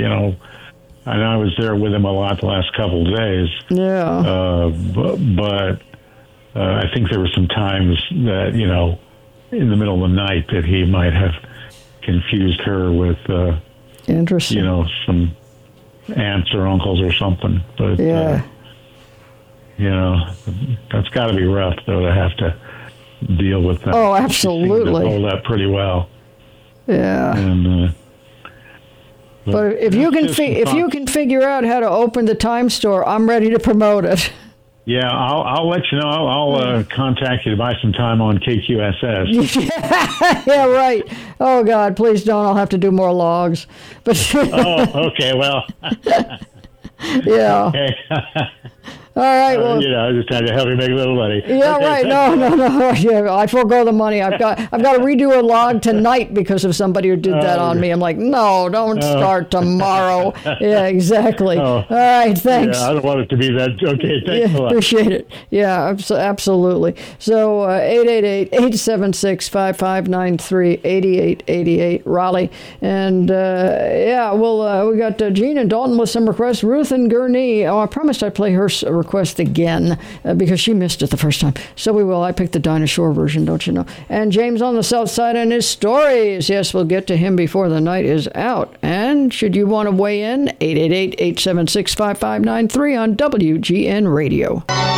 and I was there with him a lot the last couple of days. Yeah. But I think there were some times that, in the middle of the night that he might have confused her with, interesting. Some aunts or uncles or something. But, yeah. That's got to be rough, though, to have to deal with that. Oh, absolutely. Hold that pretty well. Yeah. And, but if you can figure out how to open the Time Store, I'm ready to promote it. Yeah, I'll let you know. I'll contact you to buy some time on KQSS. Yeah, right. Oh God, please don't. I'll have to do more logs. But okay. Well. Yeah. Okay. All right. Well, I just had to help you make a little money. Yeah, okay, right. No. Yeah, I forego the money. I've got to redo a log tonight because of somebody who did that on me. I'm like, no, don't start tomorrow. Yeah, exactly. All right. Thanks. Yeah, I don't want it to be that. Okay. Thanks a lot. Appreciate it. Yeah, absolutely. So 888-876-5593, 8888 Raleigh, and we got Jean and Dalton with some requests. Ruth and Gurnee. Oh, I promised I'd play her request again because she missed it the first time. So we will. I picked the Dinah Shore version, don't you know? And James on the South Side and his stories. Yes, we'll get to him before the night is out. And should you want to weigh in, 888-876-5593 on WGN Radio.